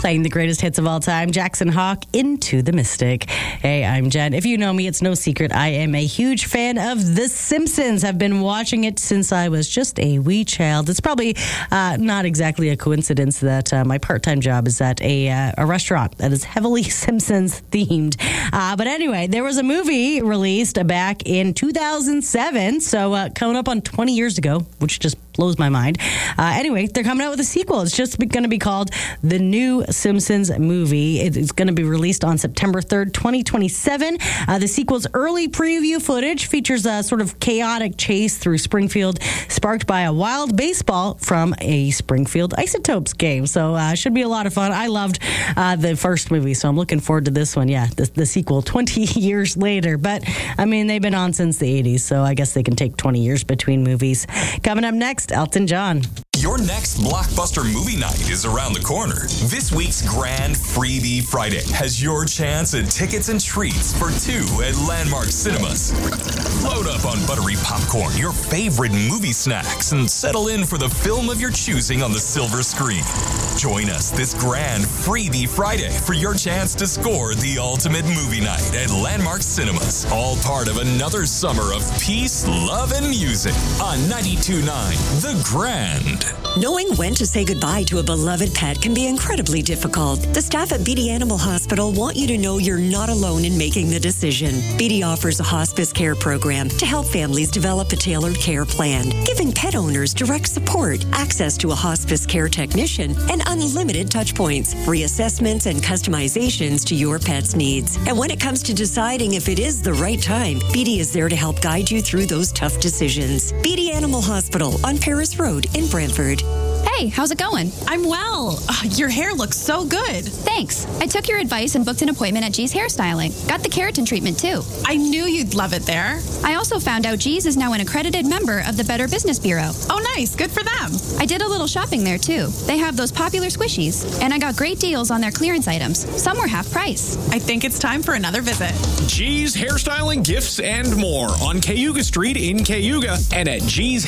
Playing the greatest hits of all time, Jackson Hawk, Into the Mystic. Hey, I'm Jen. If you know me, it's no secret I am a huge fan of The Simpsons. Have been watching it since I was just a wee child. It's probably not exactly a coincidence that my part-time job is at a restaurant that is heavily Simpsons themed. But anyway, there was a movie released back in 2007, so coming up on 20 years ago, which just blows my mind. Anyway, they're coming out with a sequel. It's just going to be called The New Simpsons Movie. It's going to be released on September 3rd, 2027. The sequel's early preview footage features a sort of chaotic chase through Springfield, sparked by a wild baseball from a Springfield Isotopes game. So should be a lot of fun. I loved the first movie, so I'm looking forward to this one. Yeah, the sequel 20 years later. But, I mean, they've been on since the 80s, so I guess they can take 20 years between movies. Coming up next, Elton John. Your next blockbuster movie night is around the corner. This week's Grand Freebie Friday has your chance at tickets and treats for two at Landmark Cinemas. Load up on buttery popcorn, your favorite movie snacks, and settle in for the film of your choosing on the silver screen. Join us this Grand Freebie Friday for your chance to score the ultimate movie night at Landmark Cinemas. All part of another summer of peace, love, and music on 92.9 The Grand. Knowing when to say goodbye to a beloved pet can be incredibly difficult. The staff at Beatty Animal Hospital want you to know you're not alone in making the decision. Beatty offers a hospice care program to help families develop a tailored care plan, giving pet owners direct support, access to a hospice care technician, and unlimited touch points, free assessments, and customizations to your pet's needs. And when it comes to deciding if it is the right time, Beatty is there to help guide you through those tough decisions. Beatty Animal Hospital on Paris Road in Brantford. Hey, how's it going? I'm well. Your hair looks so good. Thanks. I took your advice and booked an appointment at G's Hairstyling. Got the keratin treatment, too. I knew you'd love it there. I also found out G's is now an accredited member of the Better Business Bureau. Oh, nice. Good for them. I did a little shopping there, too. They have those popular squishies, and I got great deals on their clearance items. Some were half price. I think it's time for another visit. G's Hairstyling, Gifts, and more on Cayuga Street in Cayuga and at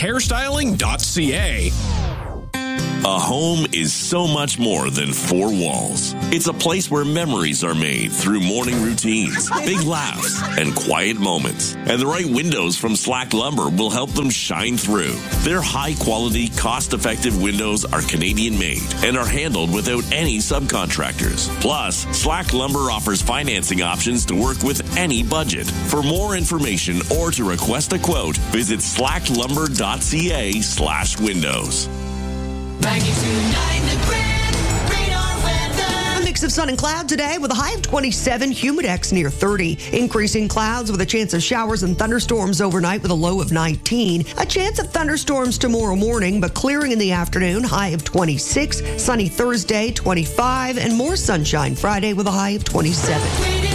gshairstyling.ca. A home is so much more than four walls. It's a place where memories are made through morning routines, big laughs, and quiet moments. And the right windows from Slack Lumber will help them shine through. Their high-quality, cost-effective windows are Canadian-made and are handled without any subcontractors. Plus, Slack Lumber offers financing options to work with any budget. For more information or to request a quote, visit slacklumber.ca/windows. 92.9 The Grand, radar weather. A mix of sun and cloud today with a high of 27, humidex near 30. Increasing clouds with a chance of showers and thunderstorms overnight with a low of 19. A chance of thunderstorms tomorrow morning, but clearing in the afternoon, high of 26. Sunny Thursday, 25, and more sunshine Friday with a high of 27.